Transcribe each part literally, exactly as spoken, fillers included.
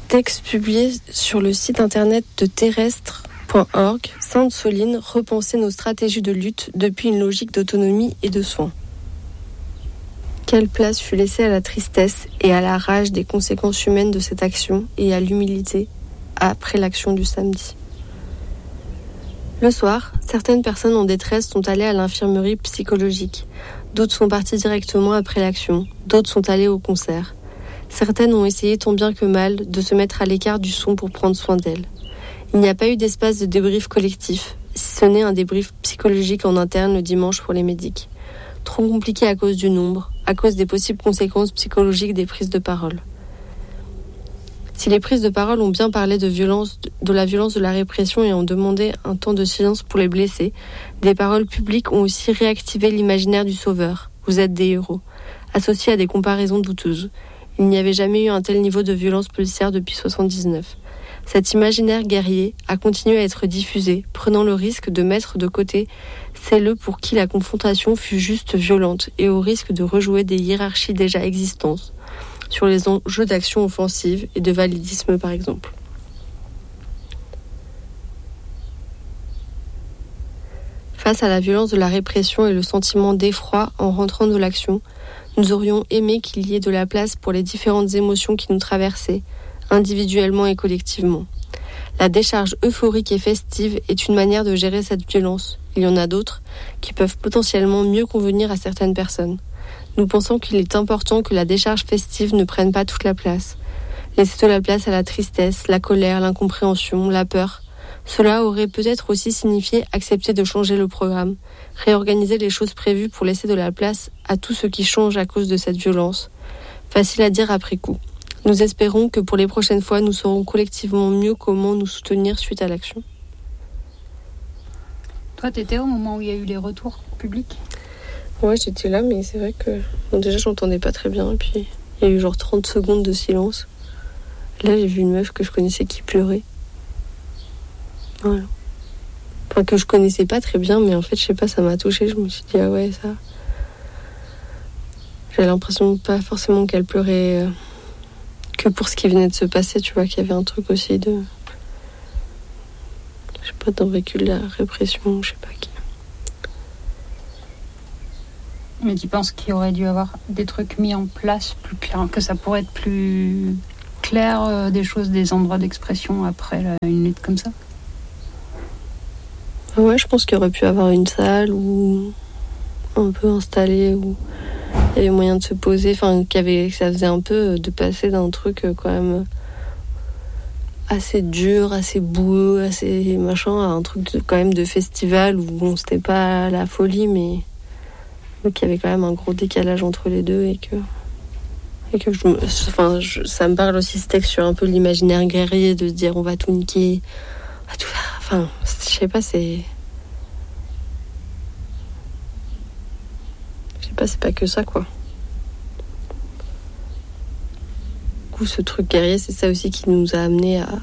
Texte publié sur le site internet de terrestre point org, Sainte-Soline, repenser nos stratégies de lutte depuis une logique d'autonomie et de soins. Quelle place fut laissée à la tristesse et à la rage des conséquences humaines de cette action et à l'humilité après l'action du samedi. Le soir, certaines personnes en détresse sont allées à l'infirmerie psychologique. D'autres sont parties directement après l'action. D'autres sont allées au concert. Certaines ont essayé tant bien que mal de se mettre à l'écart du son pour prendre soin d'elles. Il n'y a pas eu d'espace de débrief collectif, si ce n'est un débrief psychologique en interne le dimanche pour les médics. Trop compliqué à cause du nombre, à cause des possibles conséquences psychologiques des prises de parole. Si les prises de parole ont bien parlé de violence, de la violence de la répression et ont demandé un temps de silence pour les blessés, des paroles publiques ont aussi réactivé l'imaginaire du sauveur. Vous êtes des héros, associé à des comparaisons douteuses. Il n'y avait jamais eu un tel niveau de violence policière depuis soixante-dix-neuf. Cet imaginaire guerrier a continué à être diffusé, prenant le risque de mettre de côté celles pour qui la confrontation fut juste violente et au risque de rejouer des hiérarchies déjà existantes sur les enjeux d'action offensive et de validisme par exemple. Face à la violence de la répression et le sentiment d'effroi en rentrant de l'action, nous aurions aimé qu'il y ait de la place pour les différentes émotions qui nous traversaient, individuellement et collectivement. La décharge euphorique et festive est une manière de gérer cette violence. Il y en a d'autres qui peuvent potentiellement mieux convenir à certaines personnes. Nous pensons qu'il est important que la décharge festive ne prenne pas toute la place. Laisser de la place à la tristesse, la colère, l'incompréhension, la peur. Cela aurait peut-être aussi signifié accepter de changer le programme, réorganiser les choses prévues pour laisser de la place à tout ce qui change à cause de cette violence. Facile à dire après coup. Nous espérons que pour les prochaines fois, nous saurons collectivement mieux comment nous soutenir suite à l'action. Toi, t'étais au moment où il y a eu les retours publics ? Ouais, j'étais là, mais c'est vrai que... Bon, déjà, j'entendais pas très bien, et puis il y a eu genre trente secondes de silence. Là, j'ai vu une meuf que je connaissais qui pleurait. Voilà. Enfin, que je connaissais pas très bien, mais en fait, je sais pas, ça m'a touchée. Je me suis dit, ah ouais, ça... J'avais l'impression pas forcément qu'elle pleurait... Euh... que pour ce qui venait de se passer, tu vois, qu'il y avait un truc aussi de... Je sais pas, d'un vécu de la répression, je sais pas qui. Mais tu penses qu'il y aurait dû avoir des trucs mis en place plus clairs, que ça pourrait être plus clair, euh, des choses, des endroits d'expression après là, une lutte comme ça ? Ouais, je pense qu'il y aurait pu avoir une salle ou un peu installée où il y avait moyen de se poser, enfin, qu'il y avait, que ça faisait un peu de passer d'un truc quand même assez dur, assez boueux, assez machin, à un truc de, quand même de festival où bon, c'était pas la folie, mais, mais qu'il y avait quand même un gros décalage entre les deux et que, et que je, enfin, je, ça me parle aussi ce texte sur un peu l'imaginaire guerrier de se dire on va tout niquer, on va tout faire, enfin, je sais pas, c'est. Je sais pas, c'est pas que ça, quoi. Du coup, ce truc guerrier, c'est ça aussi qui nous a amené à,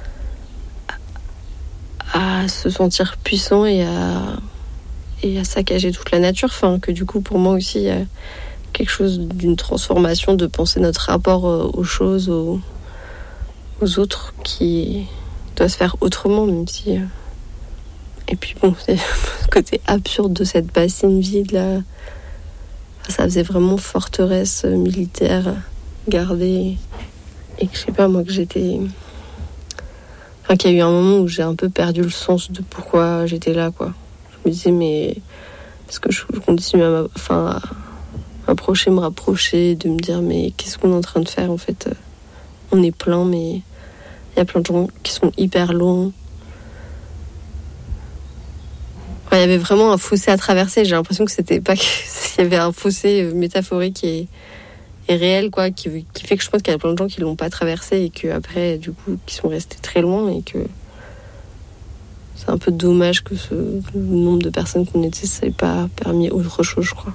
à, à se sentir puissant et à, et à saccager toute la nature. Enfin, que du coup, pour moi aussi, il y a quelque chose d'une transformation de penser notre rapport aux choses, aux, aux autres, qui doit se faire autrement, même si... Et puis bon, c'est le côté absurde de cette bassine vide, là. Ça faisait vraiment forteresse militaire gardée. Et que je sais pas, moi, que j'étais... Enfin, qu'il y a eu un moment où j'ai un peu perdu le sens de pourquoi j'étais là, quoi. Je me disais, mais... Est-ce que je continue à, m'a... enfin, à m'approcher, me rapprocher, de me dire, mais qu'est-ce qu'on est en train de faire, en fait ? On est plein, mais il y a plein de gens qui sont hyper loin. Il y avait vraiment un fossé à traverser. J'ai l'impression que c'était pas qu'il y avait un fossé métaphorique et, et réel, quoi, qui, qui fait que je pense qu'il y a plein de gens qui l'ont pas traversé et que après, du coup, qui sont restés très loin et que c'est un peu dommage que ce le nombre de personnes qu'on était, ça n'ait pas permis autre chose, je crois.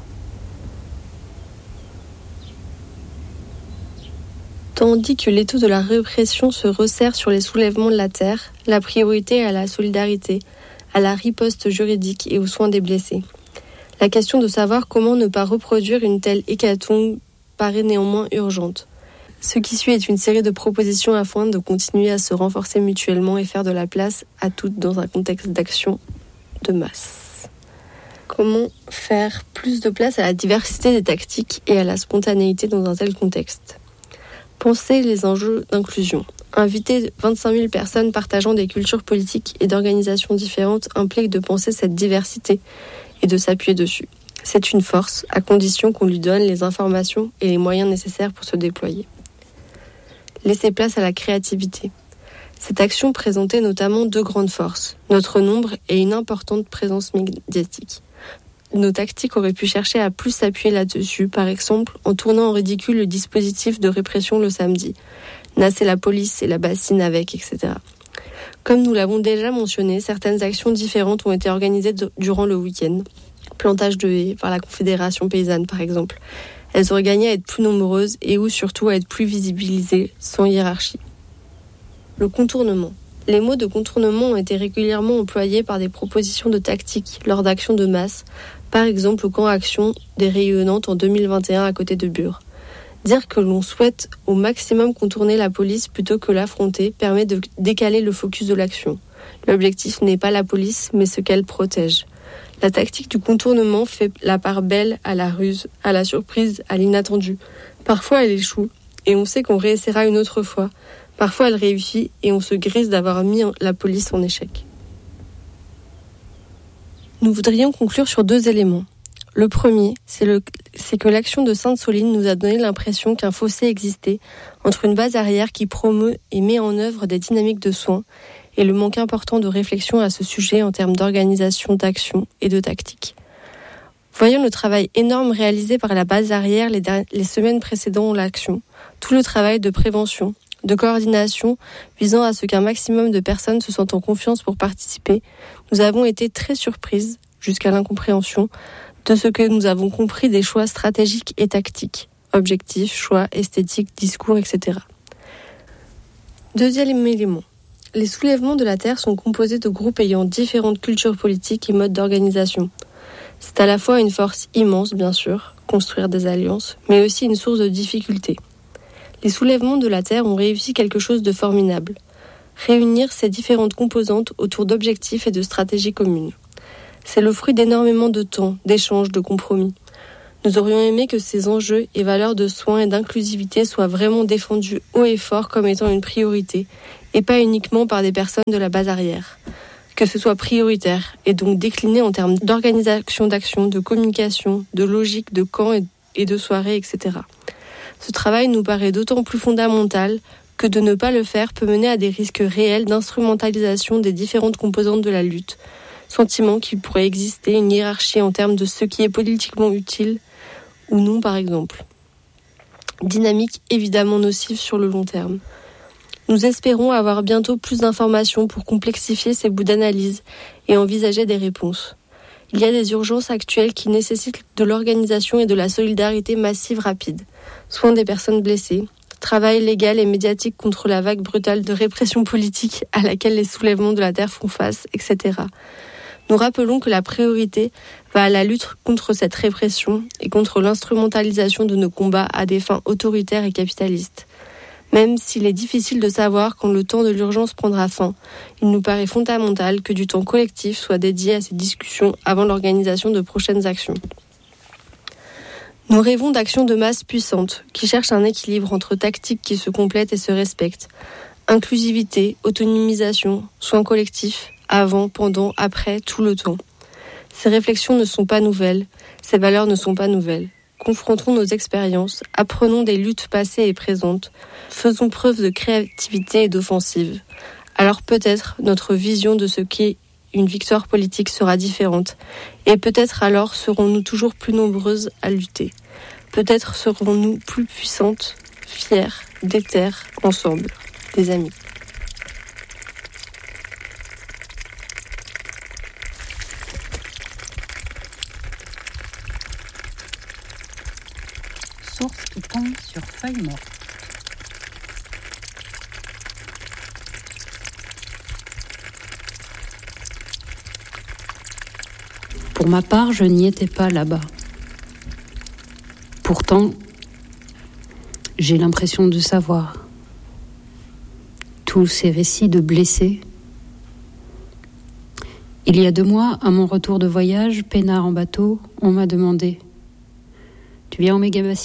Tandis que l'étau de la répression se resserre sur les soulèvements de la terre, la priorité est à la solidarité, à la riposte juridique et aux soins des blessés. La question de savoir comment ne pas reproduire une telle hécatombe paraît néanmoins urgente. Ce qui suit est une série de propositions afin de continuer à se renforcer mutuellement et faire de la place à toutes dans un contexte d'action de masse. Comment faire plus de place à la diversité des tactiques et à la spontanéité dans un tel contexte ? Pensez les enjeux d'inclusion. Inviter vingt-cinq mille personnes partageant des cultures politiques et d'organisations différentes implique de penser cette diversité et de s'appuyer dessus. C'est une force, à condition qu'on lui donne les informations et les moyens nécessaires pour se déployer. Laisser place à la créativité. Cette action présentait notamment deux grandes forces, notre nombre et une importante présence médiatique. Nos tactiques auraient pu chercher à plus s'appuyer là-dessus, par exemple en tournant en ridicule le dispositif de répression le samedi. Nasser la police et la bassine avec, et cetera. Comme nous l'avons déjà mentionné, certaines actions différentes ont été organisées d- durant le week-end. Plantage de haies par la Confédération paysanne, par exemple. Elles auraient gagné à être plus nombreuses et ou surtout à être plus visibilisées, sans hiérarchie. Le contournement. Les mots de contournement ont été régulièrement employés par des propositions de tactiques lors d'actions de masse, par exemple au camp Action des Rayonnantes en deux mille vingt et un à côté de Bure. Dire que l'on souhaite au maximum contourner la police plutôt que l'affronter permet de décaler le focus de l'action. L'objectif n'est pas la police, mais ce qu'elle protège. La tactique du contournement fait la part belle à la ruse, à la surprise, à l'inattendu. Parfois elle échoue, et on sait qu'on réessaiera une autre fois. Parfois elle réussit, et on se grise d'avoir mis la police en échec. Nous voudrions conclure sur deux éléments. Le premier, c'est, le, c'est que l'action de Sainte-Soline nous a donné l'impression qu'un fossé existait entre une base arrière qui promeut et met en œuvre des dynamiques de soins et le manque important de réflexion à ce sujet en termes d'organisation, d'action et de tactique. Voyons le travail énorme réalisé par la base arrière les, der- les semaines précédant l'action, tout le travail de prévention, de coordination visant à ce qu'un maximum de personnes se sentent en confiance pour participer. Nous avons été très surprises, jusqu'à l'incompréhension, de ce que nous avons compris des choix stratégiques et tactiques, objectifs, choix, esthétiques, discours, et cetera. Deuxième élément. Les soulèvements de la Terre sont composés de groupes ayant différentes cultures politiques et modes d'organisation. C'est à la fois une force immense, bien sûr, construire des alliances, mais aussi une source de difficultés. Les soulèvements de la Terre ont réussi quelque chose de formidable. Réunir ces différentes composantes autour d'objectifs et de stratégies communes. C'est le fruit d'énormément de temps, d'échanges, de compromis. Nous aurions aimé que ces enjeux et valeurs de soins et d'inclusivité soient vraiment défendus haut et fort comme étant une priorité, et pas uniquement par des personnes de la base arrière. Que ce soit prioritaire, et donc décliné en termes d'organisation d'action, de communication, de logique, de camp et de soirée, et cetera. Ce travail nous paraît d'autant plus fondamental que de ne pas le faire peut mener à des risques réels d'instrumentalisation des différentes composantes de la lutte. Sentiment qu'il pourrait exister une hiérarchie en termes de ce qui est politiquement utile ou non, par exemple. Dynamique évidemment nocive sur le long terme. Nous espérons avoir bientôt plus d'informations pour complexifier ces bouts d'analyse et envisager des réponses. Il y a des urgences actuelles qui nécessitent de l'organisation et de la solidarité massive rapide. Soins des personnes blessées, travail légal et médiatique contre la vague brutale de répression politique à laquelle les soulèvements de la Terre font face, et cetera. Nous rappelons que la priorité va à la lutte contre cette répression et contre l'instrumentalisation de nos combats à des fins autoritaires et capitalistes. Même s'il est difficile de savoir quand le temps de l'urgence prendra fin, il nous paraît fondamental que du temps collectif soit dédié à ces discussions avant l'organisation de prochaines actions. Nous rêvons d'actions de masse puissantes qui cherchent un équilibre entre tactiques qui se complètent et se respectent, inclusivité, autonomisation, soins collectifs, avant, pendant, après, tout le temps. Ces réflexions ne sont pas nouvelles, ces valeurs ne sont pas nouvelles. Confrontons nos expériences, apprenons des luttes passées et présentes, faisons preuve de créativité et d'offensive. Alors peut-être notre vision de ce qu'est une victoire politique sera différente, et peut-être alors serons-nous toujours plus nombreuses à lutter. Peut-être serons-nous plus puissantes, fières, déterres, ensemble, des amis. Source qui tombe sur feuille morte. Pour ma part, je n'y étais pas là-bas. Pourtant, j'ai l'impression de savoir. Tous ces récits de blessés. Il y a deux mois, à mon retour de voyage, peinard en bateau, on m'a demandé « Tu viens en méga-bassine ?»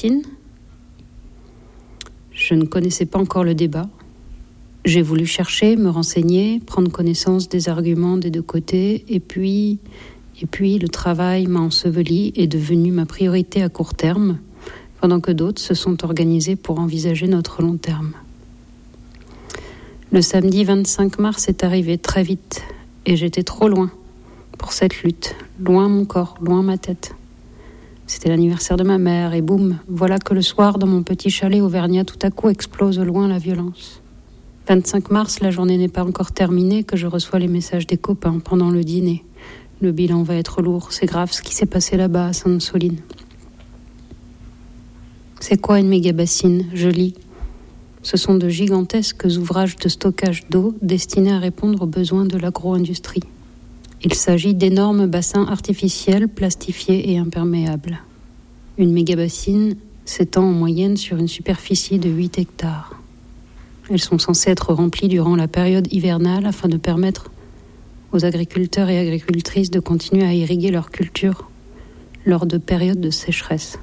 Je ne connaissais pas encore le débat. J'ai voulu chercher, me renseigner, prendre connaissance des arguments des deux côtés, et puis, et puis le travail m'a enseveli et est devenu ma priorité à court terme, pendant que d'autres se sont organisés pour envisager notre long terme. Le samedi vingt-cinq mars est arrivé très vite, et j'étais trop loin pour cette lutte, loin mon corps, loin ma tête. C'était l'anniversaire de ma mère, et boum, voilà que le soir, dans mon petit chalet auvergnat, tout à coup explose au loin la violence. vingt-cinq mars, la journée n'est pas encore terminée que je reçois les messages des copains pendant le dîner. Le bilan va être lourd, c'est grave ce qui s'est passé là-bas à Sainte-Soline. C'est quoi une méga-bassine ? Je lis. Ce sont de gigantesques ouvrages de stockage d'eau destinés à répondre aux besoins de l'agro-industrie. Il s'agit d'énormes bassins artificiels, plastifiés et imperméables. Une méga-bassine s'étend en moyenne sur une superficie de huit hectares. Elles sont censées être remplies durant la période hivernale afin de permettre aux agriculteurs et agricultrices de continuer à irriguer leurs cultures lors de périodes de sécheresse.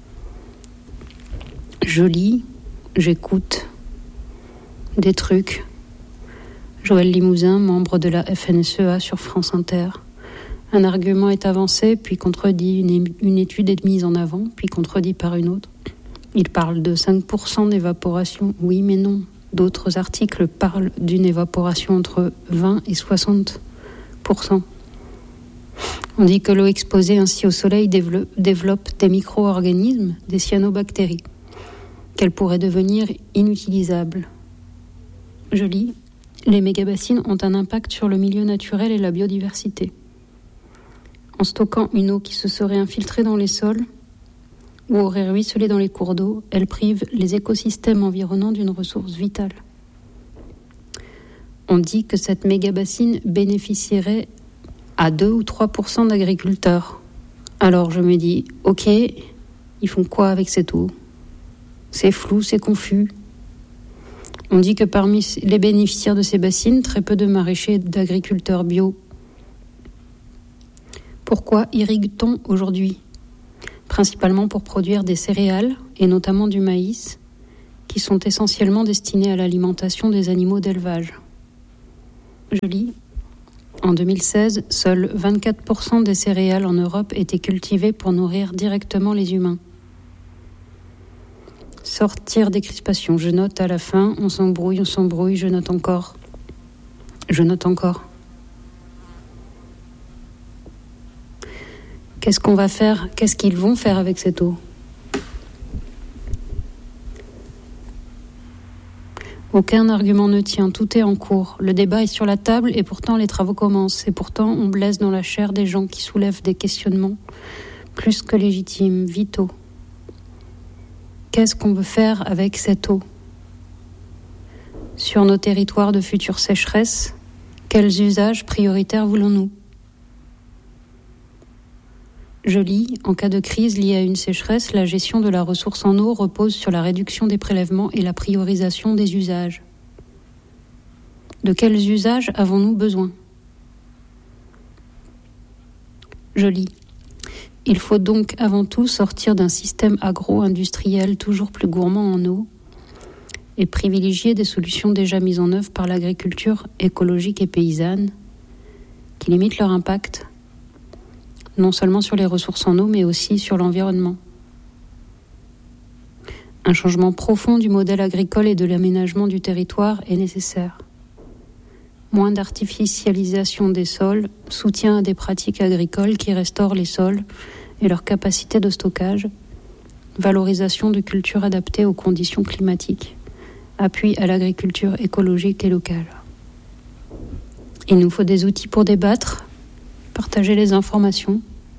Je lis, j'écoute des trucs. Joël Limousin, membre de la F N S E A sur France Inter. Un argument est avancé, puis contredit, une, une étude est mise en avant, puis contredit par une autre. Il parle de cinq pour cent d'évaporation. Oui, mais non. D'autres articles parlent d'une évaporation entre vingt et soixante pour cent. On dit que l'eau exposée ainsi au soleil développe des micro-organismes, des cyanobactéries, qu'elle pourrait devenir inutilisable. Je lis, les méga-bassines ont un impact sur le milieu naturel et la biodiversité. En stockant une eau qui se serait infiltrée dans les sols ou aurait ruisselé dans les cours d'eau, elles privent les écosystèmes environnants d'une ressource vitale. On dit que cette méga-bassine bénéficierait à deux ou trois pour cent d'agriculteurs. Alors je me dis, ok, ils font quoi avec cette eau ? C'est flou, c'est confus. On dit que parmi les bénéficiaires de ces bassines, très peu de maraîchers et d'agriculteurs bio. Pourquoi irrigue-t-on aujourd'hui ? Principalement pour produire des céréales, et notamment du maïs, qui sont essentiellement destinés à l'alimentation des animaux d'élevage. Je lis. En deux mille seize, seuls vingt-quatre pour cent des céréales en Europe étaient cultivées pour nourrir directement les humains. Sortir des crispations. Je note à la fin, on s'embrouille, on s'embrouille, je note encore. Je note encore. Qu'est-ce qu'on va faire ? Qu'est-ce qu'ils vont faire avec cette eau ? Aucun argument ne tient, tout est en cours. Le débat est sur la table et pourtant les travaux commencent. Et pourtant on blesse dans la chair des gens qui soulèvent des questionnements plus que légitimes, vitaux. Qu'est-ce qu'on veut faire avec cette eau ? Sur nos territoires de futures sécheresses, quels usages prioritaires voulons-nous ? Je lis, en cas de crise liée à une sécheresse, la gestion de la ressource en eau repose sur la réduction des prélèvements et la priorisation des usages. De quels usages avons-nous besoin ? Je lis. Il faut donc avant tout sortir d'un système agro-industriel toujours plus gourmand en eau et privilégier des solutions déjà mises en œuvre par l'agriculture écologique et paysanne qui limitent leur impact non seulement sur les ressources en eau, mais aussi sur l'environnement. Un changement profond du modèle agricole et de l'aménagement du territoire est nécessaire. Moins d'artificialisation des sols, soutien à des pratiques agricoles qui restaurent les sols et leur capacité de stockage, valorisation de cultures adaptées aux conditions climatiques, appui à l'agriculture écologique et locale. Il nous faut des outils pour débattre, partager les informations.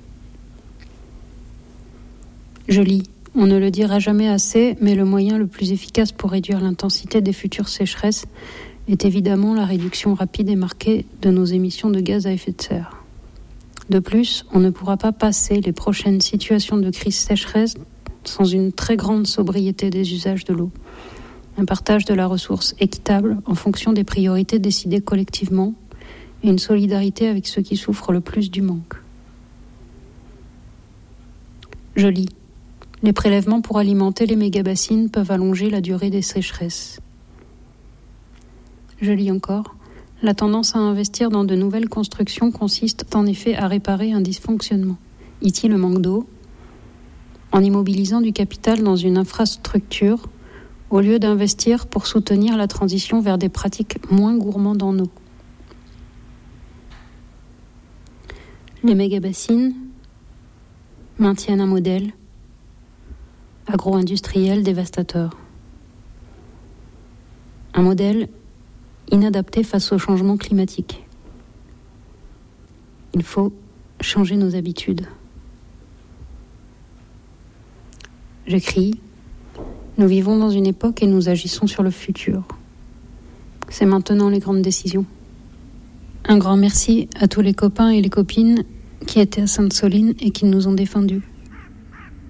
Je lis. On ne le dira jamais assez, mais le moyen le plus efficace pour réduire l'intensité des futures sécheresses est évidemment la réduction rapide et marquée de nos émissions de gaz à effet de serre. De plus, on ne pourra pas passer les prochaines situations de crise sécheresse sans une très grande sobriété des usages de l'eau. Un partage de la ressource équitable en fonction des priorités décidées collectivement et une solidarité avec ceux qui souffrent le plus du manque. Je lis. Les prélèvements pour alimenter les mégabassines peuvent allonger la durée des sécheresses. Je lis encore. La tendance à investir dans de nouvelles constructions consiste en effet à réparer un dysfonctionnement. Ici le manque d'eau, en immobilisant du capital dans une infrastructure, au lieu d'investir pour soutenir la transition vers des pratiques moins gourmandes en eau. Les mégabassines maintiennent un modèle agro-industriel dévastateur. Un modèle inadapté face au changement climatique. Il faut changer nos habitudes. J'écris, nous vivons dans une époque et nous agissons sur le futur. C'est maintenant les grandes décisions. Un grand merci à tous les copains et les copines qui étaient à Sainte-Soline et qui nous ont défendus.